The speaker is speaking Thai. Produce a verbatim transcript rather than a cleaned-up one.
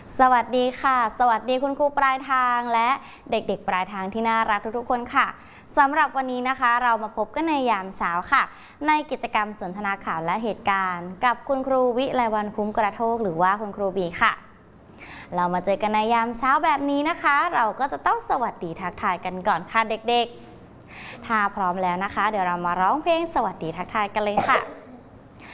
สวัสดีค่ะสวัสดีคุณครูปลายทางและเด็กๆปลายทางที่น่ารักทุกๆคนค่ะสำหรับวันนี้นะคะเรามาพบกันในยามเช้าค่ะในกิจกรรมสนทนาข่าวและเหตุการณ์กับคุณครูวิไลวรรณคุ้มกระโทกหรือว่าคุณครูบีค่ะเรามาเจอกันในยามเช้าแบบนี้นะคะเราก็จะต้องสวัสดีทักทายกันก่อนค่ะเด็กๆถ้าพร้อมแล้วนะคะเดี๋ยวเรามาร้องเพลงสวัสดีทักทายกันเลยค่ะ